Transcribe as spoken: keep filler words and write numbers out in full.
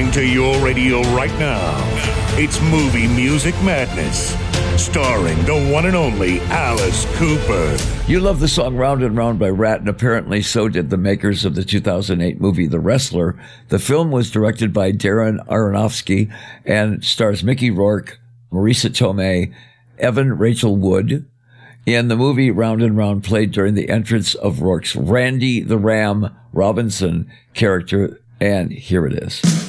coming to your radio right now. It's Movie Music Madness, starring the one and only Alice Cooper. You love the song Round and Round by Rat, and apparently so did the makers of the two thousand eight movie The Wrestler. The film was directed by Darren Aronofsky and stars Mickey Rourke, Marisa Tomei, Evan Rachel Wood. In the movie, Round and Round played during the entrance of Rourke's Randy the Ram Robinson character, and here it is.